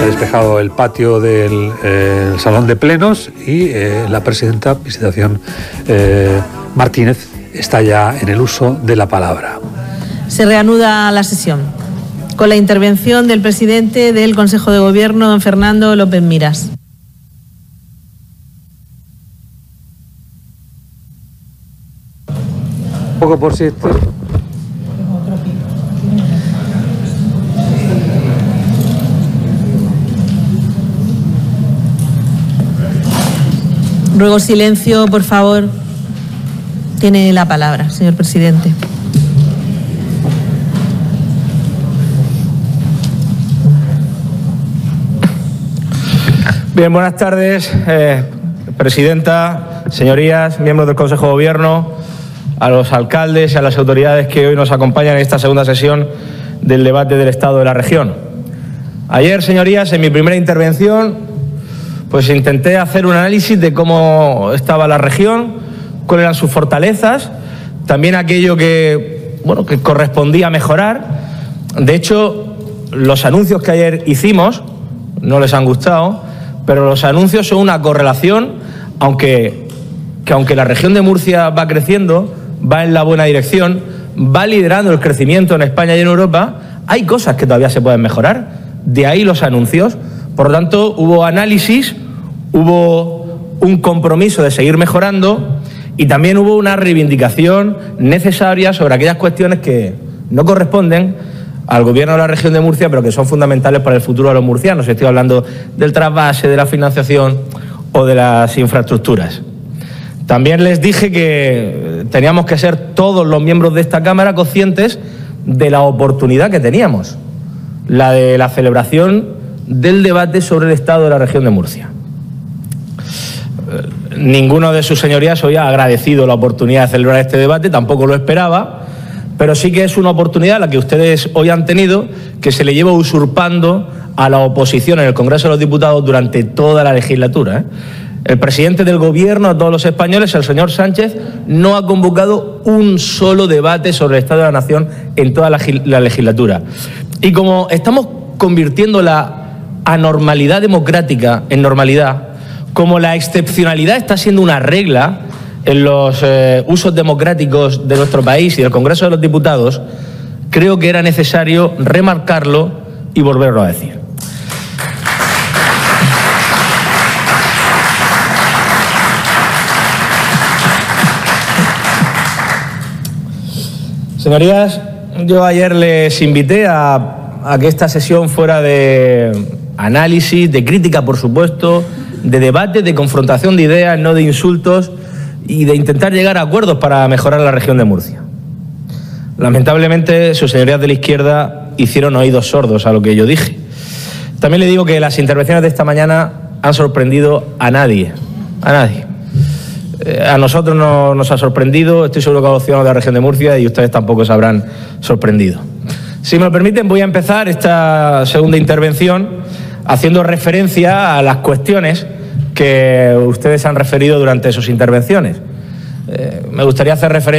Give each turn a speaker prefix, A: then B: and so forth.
A: Se ha despejado el patio del salón de plenos y la presidenta, Visitación Martínez, está ya en el uso de la palabra.
B: Se reanuda la sesión con la intervención del presidente del Consejo de Gobierno, don Fernando López Miras.
A: Un poco por si...
B: Ruego silencio, por favor. Tiene la palabra, señor presidente.
C: Bien, buenas tardes, presidenta, señorías, miembros del Consejo de Gobierno, a los alcaldes y a las autoridades que hoy nos acompañan en esta segunda sesión del debate del Estado de la región. Ayer, señorías, en mi primera intervención, pues intenté hacer un análisis de cómo estaba la región, cuáles eran sus fortalezas, también aquello que correspondía mejorar. De hecho, los anuncios que ayer hicimos no les han gustado, pero los anuncios son una correlación, aunque la región de Murcia va creciendo, va en la buena dirección, va liderando el crecimiento en España y en Europa, hay cosas que todavía se pueden mejorar, de ahí los anuncios. Por lo tanto, hubo análisis, hubo un compromiso de seguir mejorando y también hubo una reivindicación necesaria sobre aquellas cuestiones que no corresponden al Gobierno de la región de Murcia, pero que son fundamentales para el futuro de los murcianos. Estoy hablando del trasvase, de la financiación o de las infraestructuras. También les dije que teníamos que ser todos los miembros de esta Cámara conscientes de la oportunidad que teníamos, la de la celebración del debate sobre el Estado de la región de Murcia. Ninguno de sus señorías hoy ha agradecido la oportunidad de celebrar este debate, tampoco lo esperaba, pero sí que es una oportunidad la que ustedes hoy han tenido, que se le lleva usurpando a la oposición en el Congreso de los Diputados durante toda la legislatura. El presidente del Gobierno, a todos los españoles, el señor Sánchez, no ha convocado un solo debate sobre el Estado de la Nación en toda la legislatura. Y como estamos convirtiendo la anormalidad democrática en normalidad, como la excepcionalidad está siendo una regla en los usos democráticos de nuestro país y del Congreso de los Diputados, creo que era necesario remarcarlo y volverlo a decir. Señorías, yo ayer les invité a que esta sesión fuera de análisis, de crítica, por supuesto, de debate, de confrontación de ideas, no de insultos, y de intentar llegar a acuerdos para mejorar la región de Murcia. Lamentablemente, sus señorías de la izquierda hicieron oídos sordos a lo que yo dije. También le digo que las intervenciones de esta mañana han sorprendido a nadie. A nadie. A nosotros no nos ha sorprendido, estoy seguro que a los ciudadanos de la región de Murcia, y ustedes tampoco se habrán sorprendido. Si me lo permiten, voy a empezar esta segunda intervención haciendo referencia a las cuestiones que ustedes han referido durante sus intervenciones. Me gustaría hacer referencia